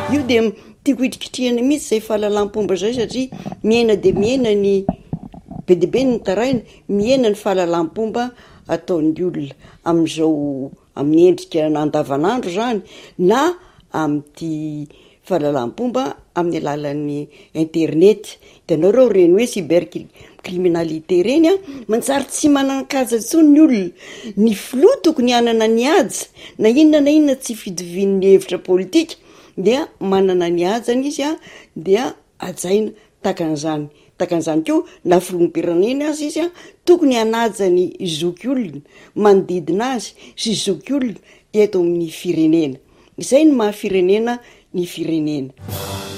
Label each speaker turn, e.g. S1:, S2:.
S1: io de tiako hitrikitrihana mihitsy zay fahalalam-pomba zay satria miaina de miaina ny be de be ny taraina, miaina ny fahalalam-pomba ataon'ny olona am'izao amin'ny endrika andavanandro zany na am'ty fahalalam-pomba amin'ny alalan'ny internet. De anareo reny hoe cybercriminalité reny a manjary tsy manan-kaja intsony ny olona, ny filoha tokony hanana ny haja na inona tsy fidivin'ny hevitra politika dia manana ny hajany izy a dia ajaina takan'izany koa na filoham-pirenena azy izy a tokony hanaja ny zoky olona manodidina azy sy zoky olona eto amin'ny firenena. Izay ny maha firenena ny firenena.